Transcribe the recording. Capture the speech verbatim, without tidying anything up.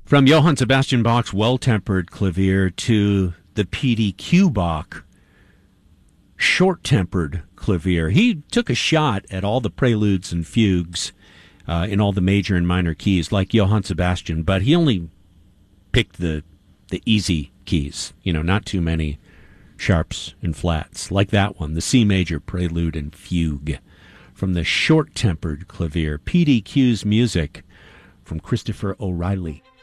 From Johann Sebastian Bach's Well-Tempered Clavier to the P D Q Bach Short-Tempered Clavier. He took a shot at all the preludes and fugues uh, in all the major and minor keys, like Johann Sebastian, but he only picked the the easy keys, you know, not too many sharps and flats, like that one, the C major prelude and fugue. From the Short-Tempered Clavier, P D Q's music from Christopher O'Reilly.